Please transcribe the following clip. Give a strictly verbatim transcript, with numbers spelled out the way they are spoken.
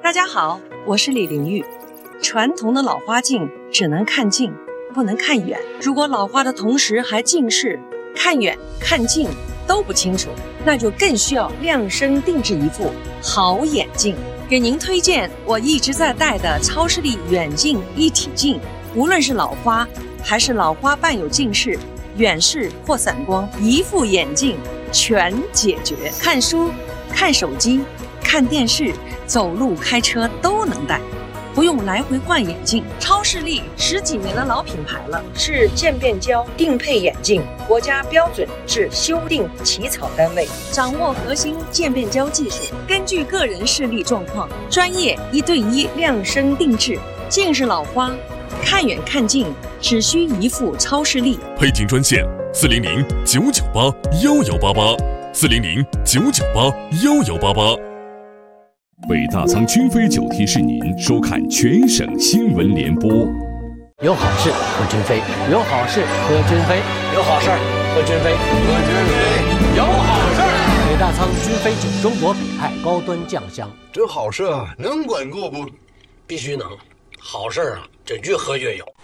大家好，我是李玲玉。传统的老花镜只能看近，不能看远。如果老花的同时还近视，看远看近都不清楚，那就更需要量身定制一副好眼镜。给您推荐我一直在戴的超视力远近一体镜，无论是老花还是老花伴有近视、远视或散光，一副眼镜全解决。看书、看手机、看电视、走路、开车都能戴，不用来回换眼镜。超视力十几年的老品牌了，是渐变焦定配眼镜，国家标准是修订起草单位，掌握核心渐变焦技术，根据个人视力状况，专业一对一量身定制。近视老花看远看近只需一副超视力。 配镜专线四零零九九八幺幺八八，四零零九九八幺幺八八。 北大仓君飞酒提示您收看全省新闻联播。 有好事和君飞，有好事和君飞，有好事和君飞，和君飞，有好事。北大仓君飞酒，中国北派高端酱香， 这好事啊，能管够不？ 必须能。好事啊，这越喝越有。